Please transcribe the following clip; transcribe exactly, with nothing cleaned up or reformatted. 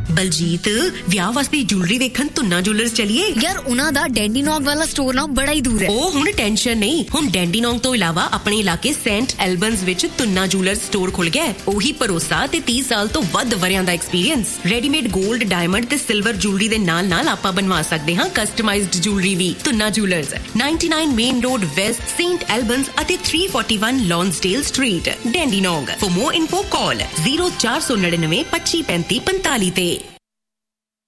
ਬਲਜੀਤ ਵਿਆਹ ਵਾਸਤੇ ਜੁਐਲਰੀ ਵੇਖਣ ਤੁੰਨਾ ਜੁਐਲਰਸ ਚਲੀਏ ਯਾਰ ਉਹਨਾਂ ਦਾ ਡੈਂਡੀਨੋਂਗ ਵਾਲਾ ਸਟੋਰ ਨਾ ਬੜਾ ਹੀ ਦੂਰ ਹੈ ਉਹ ਹੁਣ ਟੈਨਸ਼ਨ ਨਹੀਂ ਹੁਣ ਡੈਂਡੀਨੋਂਗ ਤੋਂ ਇਲਾਵਾ ਆਪਣੇ ਇਲਾਕੇ ਸੈਂਟ ਐਲਬਨਸ ਵਿੱਚ ਤੁੰਨਾ ਜੁਐਲਰਸ ਸਟੋਰ ਖੁੱਲ ਗਿਆ ਉਹੀ ਭਰੋਸਾ ਤੇ ਤੀਹ ਸਾਲ ਤੋਂ ਵੱਧ ਵਰਿਆਂ ਦਾ ਐਕਸਪੀਰੀਅੰਸ ਰੈਡੀਮੇਡ 골ਡ ਡਾਇਮੰਡ ਤੇ ਸਿਲਵਰ ਜੁਐਲਰੀ ਦੇ ਨਾਲ ਨਾਲ ਆਪਾਂ ਬਣਵਾ ਸਕਦੇ ਹਾਂ ਕਸਟਮਾਈਜ਼ਡ ਜੁਐਲਰੀ ਵੀ tuna jewellers ninety-nine main road West Saint ਐਲਬਨਸ ਅਤੇ three forty-one ਲੌਂਸਡੇਲ street ਡੈਂਡੀਨੋਂਗ for more info call zero four nine nine twenty-five पैंतालीस ਤੇ